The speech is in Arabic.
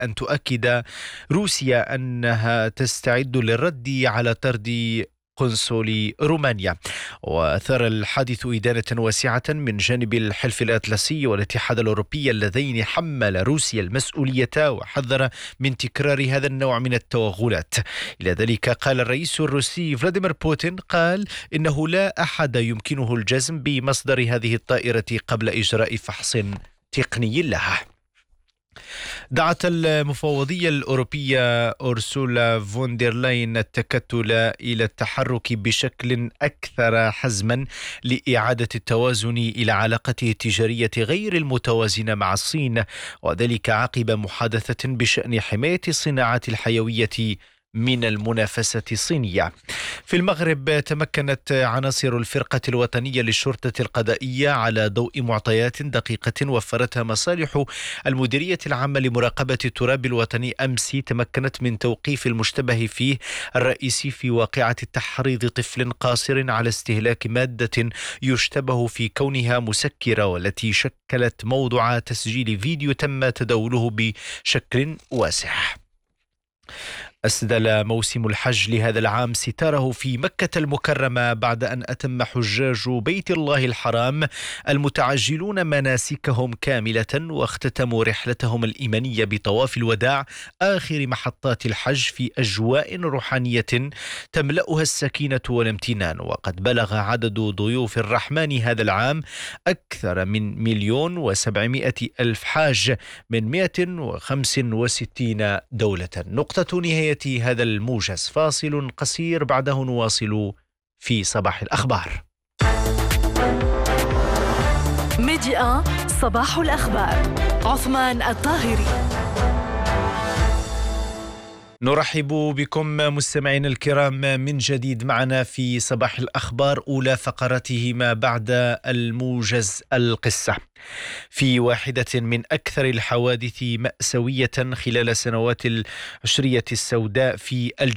أن تؤكد روسيا أنها تستعد للرد على طرد قنصل رومانيا. وأثار الحادث إدانة واسعة من جانب الحلف الأطلسي والاتحاد الأوروبي اللذين حمل روسيا المسؤولية، وحذر من تكرار هذا النوع من التوغلات. إلى ذلك قال الرئيس الروسي فلاديمير بوتين إنه لا أحد يمكنه الجزم بمصدر هذه الطائرة قبل إجراء فحص تقني لها. دعت المفوضية الأوروبية أورسولا فوندرلاين التكتل إلى التحرك بشكل أكثر حزما لإعادة التوازن إلى علاقته التجارية غير المتوازنة مع الصين، وذلك عقب محادثة بشأن حماية الصناعات الحيوية من المنافسة الصينية. في المغرب تمكنت عناصر الفرقة الوطنية للشرطة القضائية على ضوء معطيات دقيقة وفرتها مصالح المديرية العامة لمراقبة التراب الوطني أمس، تمكنت من توقيف المشتبه فيه الرئيسي في واقعة تحريض طفل قاصر على استهلاك مادة يشتبه في كونها مسكرة، والتي شكلت موضوع تسجيل فيديو تم تداوله بشكل واسع. أسدل موسم الحج لهذا العام ستاره في مكة المكرمة بعد أن أتم حجاج بيت الله الحرام المتعجلون مناسكهم كاملة، واختتموا رحلتهم الإيمانية بطواف الوداع آخر محطات الحج في أجواء روحانية تملأها السكينة والامتنان. وقد بلغ عدد ضيوف الرحمن هذا العام أكثر من 1,700,000 حاج من 165 دولة. نقطة نهاية هذا الموجز، فاصل قصير بعده نواصل في صباح الأخبار. ميديا صباح الأخبار، عثمان الطاهري. نرحب بكم مستمعين الكرام من جديد معنا في صباح الأخبار، أولى فقراته ما بعد الموجز القصة. في واحدة من أكثر الحوادث مأساوية خلال سنوات العشرية السوداء في